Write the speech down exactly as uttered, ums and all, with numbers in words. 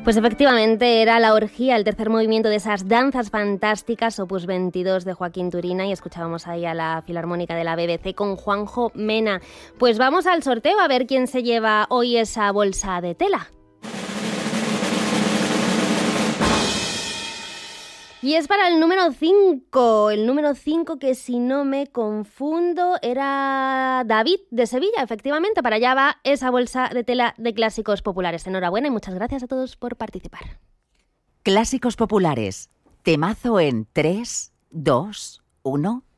Pues efectivamente era La orgía, el tercer movimiento de esas danzas fantásticas, opus veintidós de Joaquín Turina, y escuchábamos ahí a la Filarmónica de la B B C con Juanjo Mena. Pues vamos al sorteo a ver quién se lleva hoy esa bolsa de tela. Y es para el número cinco, el número cinco que, si no me confundo, era David de Sevilla, efectivamente. Para allá va esa bolsa de tela de clásicos populares. Enhorabuena y muchas gracias a todos por participar. Clásicos populares, temazo en tres, dos, uno...